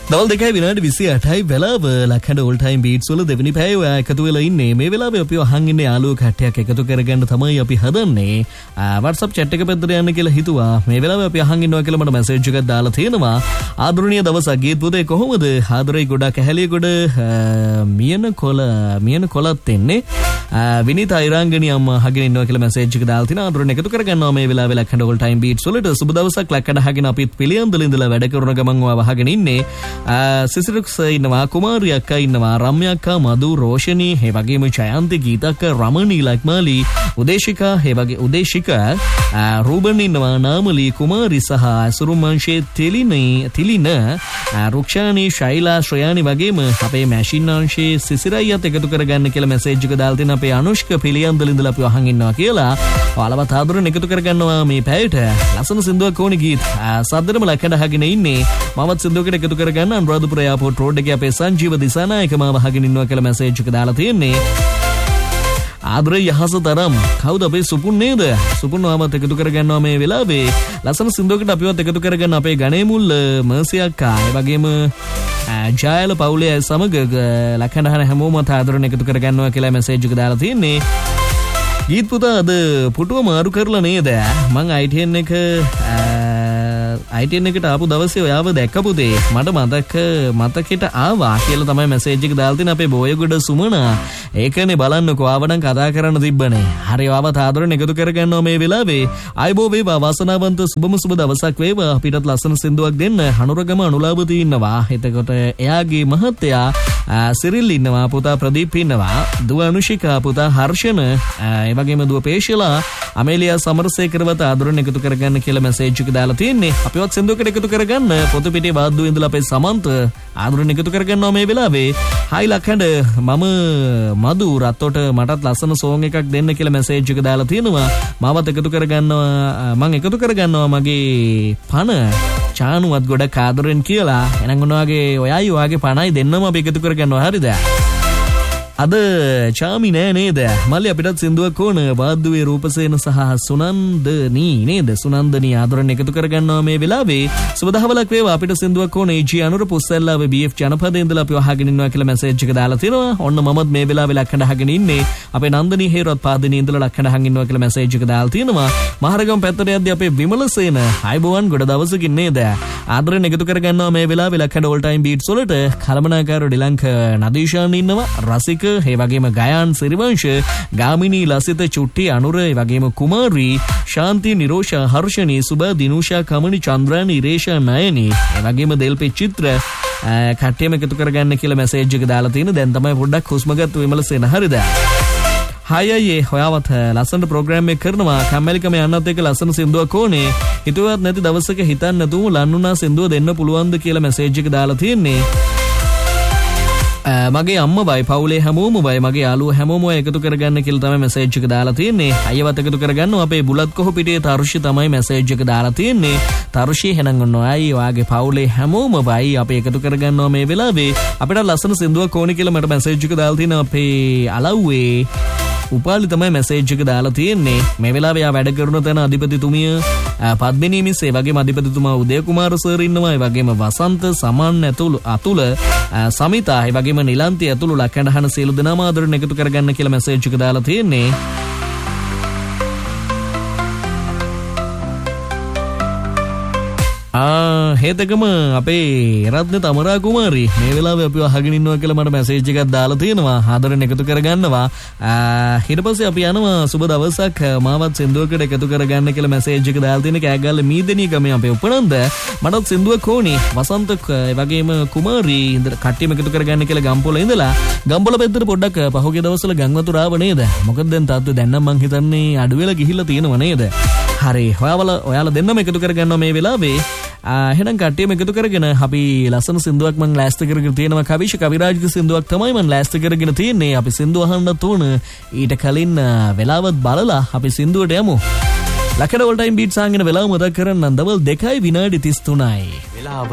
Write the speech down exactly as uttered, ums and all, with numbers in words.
දවල් දෙකයි විනාඩි විසි අටයි වෙලාව ලක්හඬ ඕල් ටයිම් බීට්ස් වල දෙවෙනි පැය ඔයා එකතු වෙලා ඉන්නේ. මේ වෙලාවේ අපි අහන් ඉන්නේ යාළුවෝ කට්ටියක් එකතු කරගන්න තමයි අපි හදන්නේ. WhatsApp chat එක පැත්තට යන්න කියලා හිතුවා. මේ වෙලාවේ අපි අහන් ඉන්නවා කියලා මට මැසේජ් එකක් දාලා තියෙනවා. ආදරණීය දවසක් ගීත් පුතේ කොහොමද? ආදරයි ගොඩක් ඇහැලිය ගොඩ මියන කොළ මියන කොළත් එන්නේ. විනීත අයිරාංගනී අම්මා අහගෙන ඉන්නවා කියලා මැසේජ් එක දාලා තිනා. ආදරණ එකතු කරගන්නවා මේ වෙලාවේ ලක්හඬ ඕල් ටයිම් බීට්ස් වලට. සුබ දවසක් ලක්හඬ අහගෙන අපිත් පිළියන්දල ඉඳලා වැඩ කරන ගමන් ඔයාව අහගෙන ඉන්නේ. සිසිරුක්ස ඉන්නවා, කුමාරි අක්කා ඉන්නවා, රම්‍ය අක්කා, මදු, රෝෂණී, ඒ වගේම ජයන්ති, ගීතක්ක, රමණී, ලක්මාලි, උදේශිකා, ඒ වගේ උදේශිකා, රූබන් ඉන්නවා, නාමලි, කුමාරි සහ සුරුමංශේ තිලිනේ තිලින, රුක්ෂානි, ශෛලා, ශ්‍රයානි වගේම අපේ මැෂින් අංශේ සිසිරයියත් එකතු කරගන්න කියලා මැසේජ් එක දාලා තියෙන අපේ අනුෂ්ක පිළියන්දල ඉඳලා අපි අහන් ඉන්නවා කියලා. ඔයාලවත් ආදරෙන් එකතු කරගන්නවා මේ පැයට. ලස්සන සින්දුවක් ඕනි ගීත්. සද්දෙම ලක්හඬ අහගෙන ඉන්නේ. මමත් සින්දුවකට එකතු කරගන්න අනුරාධපුර එයාපෝට් රෝඩ් එකේ අපේ සංජීව දිසානායක මාව අහගෙන ඉන්නවා කියලා මැසේජ් එක දාලා තියෙන්නේ. ආදරේ යහස තරම් කවුද අපේ සුපුන් නේද? සුපුන් ආවත් එකතු කරගන්නවා මේ වෙලාවේ. ලස්සන සින්දුවකට අපිවත් එකතු කරගන්න අපේ ගණේ මුල් මර්සි අක්කා, ඒ වගේම ජයල පවුලේ සමග ලක්හඬ අහන හැමෝම ආදරෙන් එකතු කරගන්නවා කියලා මැසේජ් එක දාලා තියෙන්නේ. ගීත් පුතා අද පුටුව මාරු කරලා නේද? මං I ten එක I ten එකට ආපු දවසේ ඔයාව දැක්ක පුතේ. මට මතක මතකෙට ආවා කියලා තමයි මැසේජ් එක දාලා තියෙන අපේ බෝයගොඩ සුමනා. ඒකනේ බලන්නකෝ ආවනම් කතා කරන්න තිබ්බනේ. හරි ආවත් ආදරෙන් එකතු කරගන්නවා මේ වෙලාවේ. ආයිබෝ වේවා, වාසනාවන්ත සුබම සුබ දවසක් වේවා. අපිටත් ලස්සන සින්දුවක් දෙන්න. හනුරගම අනුලාභති ඉන්නවා. එතකොට එයාගේ මහත්තයා සිරිල් ඉන්නවා, පුතා ප්‍රදීප් ඉන්නවා, දුව අනුෂිකා, පුතා හර්ෂණ, ඒ වගේම දුව පේශලා, අමේලියා සමරසේකරවත් ආදරෙන් එකතු කරගන්න කියලා මැසේජ් එක දාලා තියෙන්නේ. අපිවත් සින්දුවකට එකතු කරගන්න. පොතු පිටේ වාද්දුවේ ඉඳලා අපේ සමන්ත ආදරෙන් එකතු කරගන්නවා මේ වෙලාවේ. හයි ලක්හඬ මම මදු රත්තොට මටත් ලස්සන සෝන් එකක් දෙන්න කියලා මැසේජ් එක දාලා තියෙනවා. මාවත් එකතු කරගන්නවා, මම එකතු කරගන්නවා මගේ පණ චානුවත් ගොඩක් ආදරෙන් කියලා. එහෙනම් ඔයාගේ ඔයයි ඔයාගේ පණයි දෙන්නම අපි එකතු කරගන්නවා. හරිද? අද චාමි නෑ නේද? මල්ලි අපිටත් සින්දුවක් ඕන. වාද්දුවේ රූපසේන සහ සුනන්දනී නේද? සුනන්දනී ආදරෙන් එකතු කරගන්නවා මේ වෙලාවේ. සුබ දහවලක් වේවා. අපිට සින්දුවක් ඕන. ඒජී අනුර පුස්සල්ලාවේ බී එෆ් ජනපදයේ ඉඳලා අපි අහගෙන ඉන්නවා කියලා මැසේජ් එක දාලා තියෙනවා. ඔන්න මමත් මේ වෙලාවේ ලක්හඬ අහගෙන ඉන්නේ. අපේ නන්දනී හේරවත් පාදිනේ ඉඳලා ලක්හඬ අහගෙන ඉන්නවා කියලා මැසේජ් එක දාලා තියෙනවා. මහරගම පැත්තට යද්දී අපේ විමලසේන ආයිබෝවන් ගොඩ දවසකින් නේද? ආදරෙන් එකතු කරගන්නවා මේ වෙලාවේ ලක්හඬ ඕල් ටයිම් බීට්ස් වලට. කලමනාකාරෝ ඩිලංක නදීෂාන් ඉන්නවා, රසික, ඒ වගේම ගයාන්, සිරිවංශ, ගාමිනී, ලසිත, චුට්ටි, අනුර, ඒ වගේම කුමාරී, ශාන්ති, නිරෝෂා, හර්ෂණී, සුබා, දිනුෂා, කමනි, චන්ද්‍රානි, ඉරේෂා, නයනි, ඒ වගේම දෙල්පේ චිත්‍ර කට්ටියම එකතු කරගන්න කියලා මැසේජ් එක දාලා තියෙන. දැන් තමයි පොඩ්ඩක් හුස්ම ගත්ත විමලසේන. හරිද? හයි අයියේ හොයාවත් ලස්සන ප්‍රෝග්‍රෑම් එක කරනවා. කම්මැලිකම යන්නත් එක්ක ලස්සන සින්දුවක් ඕනේ. හිතුවත් නැති දවසක හිතන්න නැතුව ලන්නුනා සින්දුව දෙන්න පුළුවන්ද කියලා මැසේජ් එක දාලා තියෙන්නේ. මගේ අම්මවයි පවුලේ හැමෝම වයි මගේ යාළුවෝ හැමෝම එකතු කරගන්න කියලා තමයි මැසේජ් එක දාලා තියෙන්නේ. අයවත් එකතු කරගන්නවා. අපේ බුලත් කොහ පිටියේ තරුෂි තමයි මැසේජ් එක දාලා තියෙන්නේ. තරුෂි එහෙනම් ඔන්න ඔයයි ඔයාගේ පවුලේ හැමෝම වයි අපි එකතු කරගන්නවා මේ වෙලාවේ. අපිට ලස්සන සින්දුවක් ඕනේ කියලා මට මැසේජ් එක දාලා තියෙනවා අපේ අලව්වේ උපාලි තමයි මැසේජ් එක දාලා තියෙන්නේ. මේ වෙලාවේ යා වැඩ කරන තැන අධිපතිතුමිය පද්මිනී මිස්, ඒ වගේම අධිපතිතුමා උදය කුමාර සර් ඉන්නවා, ඒ වගේම වසන්ත, සමන් ඇතුළු අතුල, සමිතා, ඒ වගේම නිලන්ති ඇතුළු ලක්හඬ අහන සියලු දෙනාම ආදරෙන් එකතු කරගන්න කියලා මැසේජ් එක දාලා තියෙන්නේ. ආ හේතකම අපේ රත්න තමරා කුමාරී මේ වෙලාවේ අපිව අහගෙන ඉන්නවා කියලා මට මැසේජ් එකක් දාලා තියෙනවා. ආදරෙන් එකතු කරගන්නවා. ඊට පස්සේ අපි යනවා සුබ දවසක් මාවත් සින්දුවකට එකතු කරගන්න කියලා මැසේජ් එක දාලා තියෙන කෑගල්ල මීදෙනී ගමේ අපේ උපනන්ද. මටත් සින්දුවක් ඕනේ. වසන්ත ඒ වගේම කුමාරී කට්ටියම එකතු කරගන්න කියලා ගම්පොළ ඉඳලා. ගම්පොළ පැත්තට පොඩ්ඩක් පහුගිය දවස්වල ගම් වතුර ආව නේද? මොකද දැන් තාත්තු දැන් නම් මං හිතන්නේ අඩු වෙලා ගිහිල්ලා තියෙනව නේද? හරි ඔයාලා ඔයාලා දෙන්නම එකතු කරගන්නවා මේ වෙලාවේ. එහෙනම් කට්ටියම එකතු කරගෙන අපි ලස්සන සින්දුවක් මම ලෑස්ති කරගෙන තියෙනවා. කවිෂ කවිරාජ්ගේ සින්දුවක් තමයි මම ලෑස්ති කරගෙන තියෙන්නේ. අපි සින්දුව අහන්නත් ඕන. ඊට කලින් වෙලාවත් බලලා අපි සින්දුවට යමු. ලක්හඬ ඕල් ටයිම් බීට්ස් ආගෙන වෙලාව මතක් කරන්න. දවල් දෙකයි විනාඩි තිස් තුනයි. වෙලාව